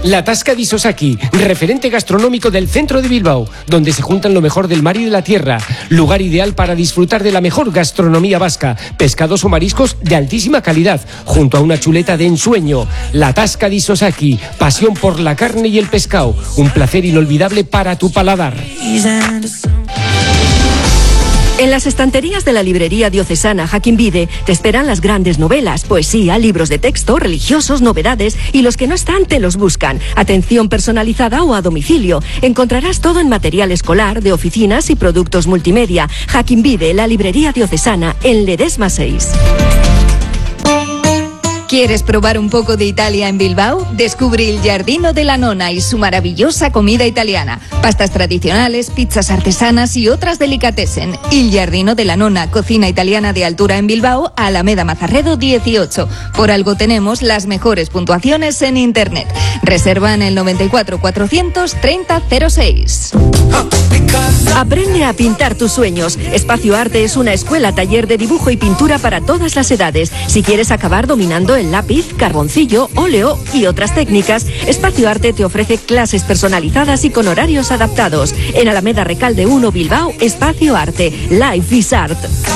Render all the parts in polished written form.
La Tasca de Isosaki, referente gastronómico del centro de Bilbao, donde se juntan lo mejor del mar y de la tierra. Lugar ideal para disfrutar de la mejor gastronomía vasca, pescados o mariscos de altísima calidad, junto a una chuleta de ensueño. La Tasca de Isosaki, pasión por la carne y el pescado, un placer inolvidable para tu paladar. En las estanterías de la librería diocesana Jaquín Vide te esperan las grandes novelas, poesía, libros de texto, religiosos, novedades y los que no están te los buscan. Atención personalizada o a domicilio. Encontrarás todo en material escolar, de oficinas y productos multimedia. Jaquín Vide, la librería diocesana, en Ledesma 6. ¿Quieres probar un poco de Italia en Bilbao? Descubre Il Giardino della Nonna y su maravillosa comida italiana. Pastas tradicionales, pizzas artesanas y otras delicatessen. Il Giardino della Nonna, cocina italiana de altura en Bilbao, Alameda Mazarredo 18. Por algo tenemos las mejores puntuaciones en Internet. Reserva en el 94 430 06. Aprende a pintar tus sueños. Espacio Arte es una escuela taller de dibujo y pintura para todas las edades. Si quieres acabar dominando el lápiz, carboncillo, óleo y otras técnicas, Espacio Arte te ofrece clases personalizadas y con horarios adaptados. En Alameda Recalde 1 Bilbao, Espacio Arte. Life is Art.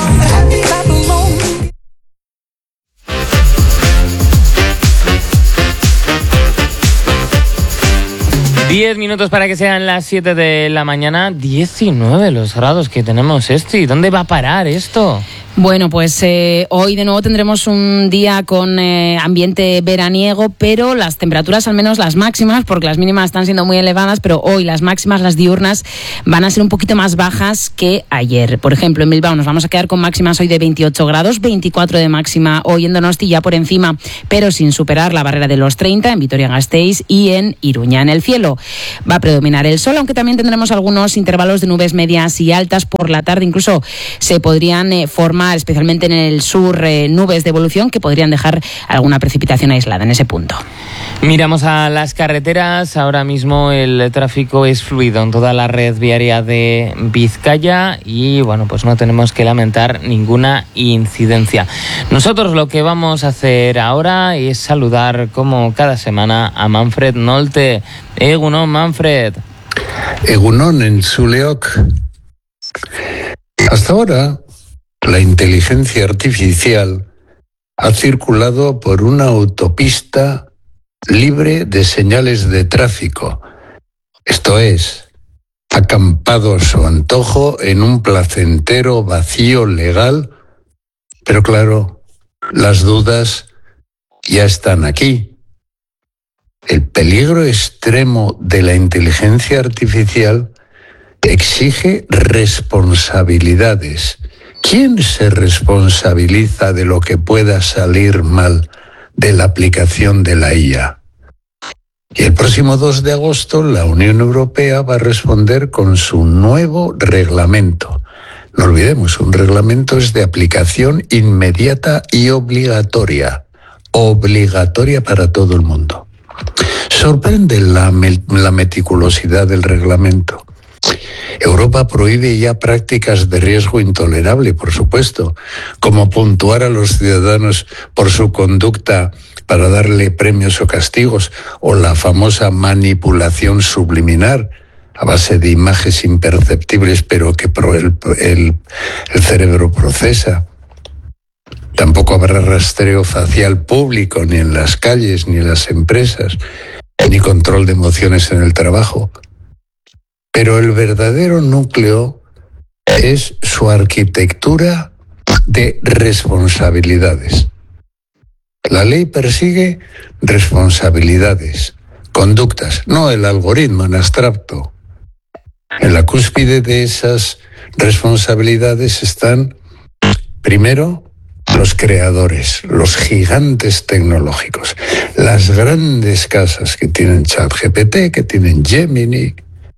10 minutos para que sean las 7 de la mañana. 19 los grados que tenemos, Esti. ¿Dónde va a parar esto? Bueno, pues hoy de nuevo tendremos un día con ambiente veraniego, pero las temperaturas, al menos las máximas, porque las mínimas están siendo muy elevadas, pero hoy las máximas, las diurnas, van a ser un poquito más bajas que ayer. Por ejemplo, en Bilbao nos vamos a quedar con máximas hoy de 28 grados, 24 de máxima hoy en Donosti, ya por encima, pero sin superar la barrera de los 30, en Vitoria-Gasteiz y en Iruña. En el cielo va a predominar el sol, aunque también tendremos algunos intervalos de nubes medias y altas por la tarde. Incluso se podrían formar, especialmente en el sur, nubes de evolución que podrían dejar alguna precipitación aislada en ese punto. Miramos a las carreteras. Ahora mismo el tráfico es fluido en toda la red viaria de Vizcaya y bueno, pues no tenemos que lamentar ninguna incidencia. Nosotros lo que vamos a hacer ahora es saludar, como cada semana, a Manfred Nolte. Egunon, Manfred. Egunon, en Zuleok. Hasta ahora, la inteligencia artificial ha circulado por una autopista libre de señales de tráfico. Esto es, ha acampado a su antojo en un placentero vacío legal, pero claro, las dudas ya están aquí. El peligro extremo de la inteligencia artificial exige responsabilidades. ¿Quién se responsabiliza de lo que pueda salir mal de la aplicación de la IA? Y el próximo 2 de agosto la Unión Europea va a responder con su nuevo reglamento. No olvidemos, un reglamento es de aplicación inmediata y obligatoria. Obligatoria para todo el mundo. Sorprende la meticulosidad del reglamento. Europa prohíbe ya prácticas de riesgo intolerable, por supuesto, como puntuar a los ciudadanos por su conducta para darle premios o castigos, o la famosa manipulación subliminar a base de imágenes imperceptibles pero que el cerebro procesa. Tampoco habrá rastreo facial público, ni en las calles, ni en las empresas, ni control de emociones en el trabajo. Pero el verdadero núcleo es su arquitectura de responsabilidades. La ley persigue responsabilidades, conductas, no el algoritmo en abstracto. En la cúspide de esas responsabilidades están, primero, los creadores, los gigantes tecnológicos, las grandes casas que tienen ChatGPT, que tienen Gemini,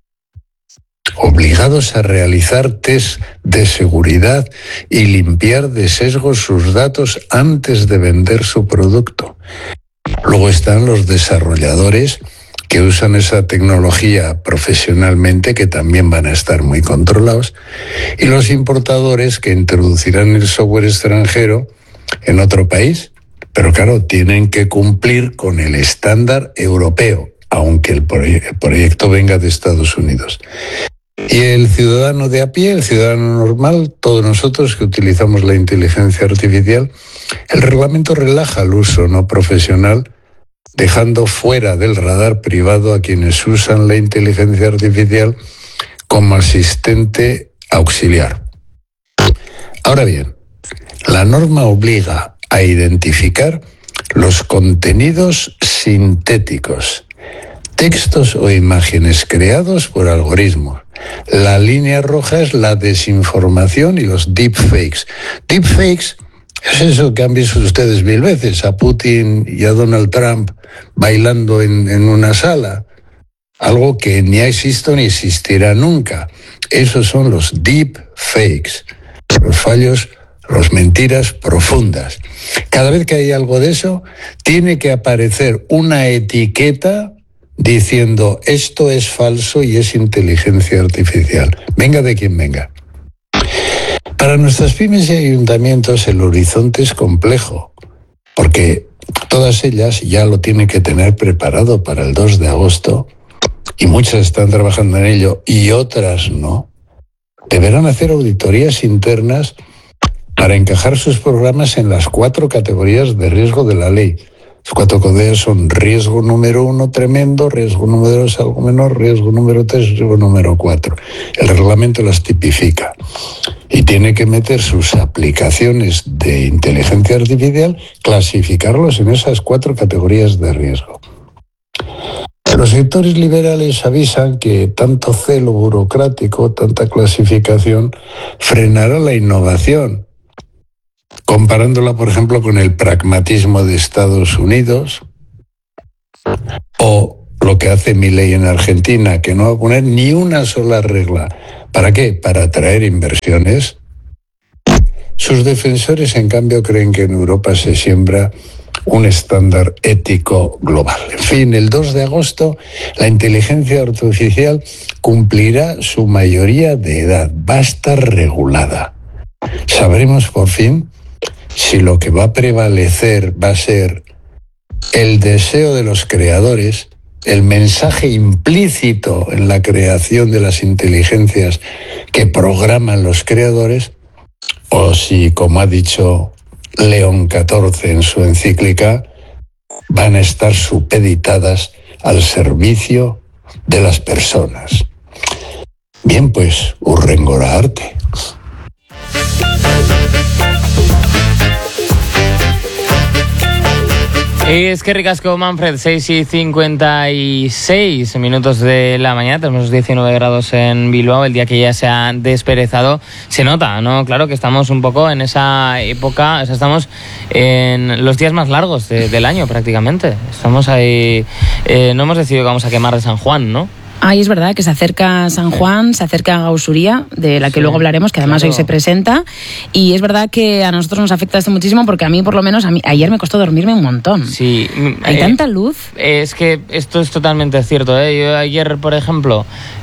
obligados a realizar test de seguridad y limpiar de sesgos sus datos antes de vender su producto. Luego están los desarrolladores que usan esa tecnología profesionalmente, que también van a estar muy controlados, y los importadores que introducirán el software extranjero en otro país, pero claro, tienen que cumplir con el estándar europeo. aunque el proyecto venga de Estados Unidos. Y el ciudadano de a pie, el ciudadano normal, todos nosotros que utilizamos la inteligencia artificial, el reglamento relaja el uso no profesional, dejando fuera del radar privado a quienes usan la inteligencia artificial como asistente auxiliar. Ahora bien, la norma obliga a identificar los contenidos sintéticos, textos o imágenes creados por algoritmos. La línea roja es la desinformación y los deepfakes. Deepfakes es eso que han visto ustedes 1000 veces, a Putin y a Donald Trump bailando en una sala. Algo que ni ha existido ni existirá nunca. Esos son los deepfakes, los fallos, las mentiras profundas. Cada vez que hay algo de eso, tiene que aparecer una etiqueta diciendo esto es falso y es inteligencia artificial. Venga de quien venga. Para nuestras pymes y ayuntamientos el horizonte es complejo, porque todas ellas ya lo tienen que tener preparado para el 2 de agosto, y muchas están trabajando en ello y otras no. Deberán hacer auditorías internas para encajar sus programas en las 4 categorías de riesgo de la ley. Los 4 categorías son riesgo número 1 tremendo, riesgo número 2 algo menor, riesgo número 3, riesgo número 4. El reglamento las tipifica y tiene que meter sus aplicaciones de inteligencia artificial, clasificarlos en esas 4 categorías de riesgo. Los sectores liberales avisan que tanto celo burocrático, tanta clasificación, frenará la innovación, comparándola, por ejemplo, con el pragmatismo de Estados Unidos o lo que hace Milei en Argentina, que no va a poner ni una sola regla. ¿Para qué? Para atraer inversiones. Sus defensores, en cambio, creen que en Europa se siembra un estándar ético global. En fin, el 2 de agosto la inteligencia artificial cumplirá su mayoría de edad, va a estar regulada. Sabremos por fin si lo que va a prevalecer va a ser el deseo de los creadores, el mensaje implícito en la creación de las inteligencias que programan los creadores, o si, como ha dicho León XIV en su encíclica, van a estar supeditadas al servicio de las personas. Bien, pues, hurrengora arte. Es que ricasco, Manfred, 6:56 minutos de la mañana, tenemos 19 grados en Bilbao, el día que ya se ha desperezado, se nota, ¿no? Claro que estamos un poco en esa época, o sea, estamos en los días más largos del año prácticamente, estamos ahí, no hemos decidido que vamos a quemar de San Juan, ¿no? Ahí es verdad que se acerca San Juan, se acerca Gausuría, de la que luego hablaremos, que además hoy se presenta, y es verdad que a nosotros nos afecta esto muchísimo porque a mí, por lo menos, ayer me costó dormirme un montón. Sí. Hay tanta luz. Es que esto es totalmente cierto, ¿eh? Yo ayer, por ejemplo,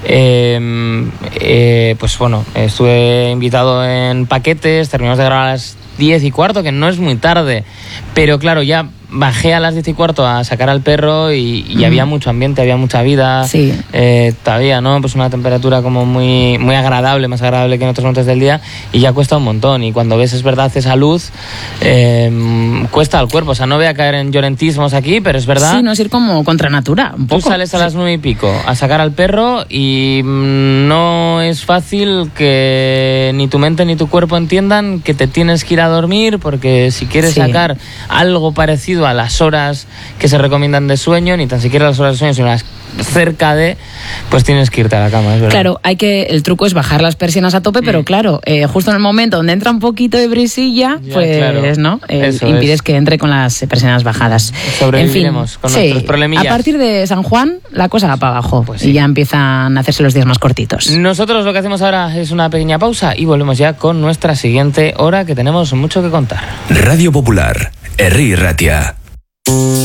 pues bueno, estuve invitado en Paquetes, terminamos de grabar a las 10:15, que no es muy tarde, pero claro, ya bajé a las 10:15 a sacar al perro y había mucho ambiente, había mucha vida, sí. Todavía, ¿no? Pues una temperatura como muy, muy agradable, más agradable que en otros momentos del día, y ya cuesta un montón, y cuando ves, es verdad, esa luz, cuesta al cuerpo, o sea, no voy a caer en llorentismos aquí, pero es verdad. Sí, no es ir como contra natura, un poco. Tú sales a las 9:00 a sacar al perro y no es fácil que ni tu mente ni tu cuerpo entiendan que te tienes que ir a dormir, porque si quieres sacar algo parecido a las horas que se recomiendan de sueño, ni tan siquiera las horas de sueño, sino las cerca de, pues tienes que irte a la cama, es verdad. Claro, el truco es bajar las persianas a tope, pero claro, justo en el momento donde entra un poquito de brisilla, ya, pues claro, ¿no? Impides que entre con las persianas bajadas. Sobreviviremos con nuestros problemillas. A partir de San Juan, la cosa va para abajo, pues y ya empiezan a hacerse los días más cortitos. Nosotros lo que hacemos ahora es una pequeña pausa y volvemos ya con nuestra siguiente hora, que tenemos mucho que contar. Radio Popular, Herri Ratia.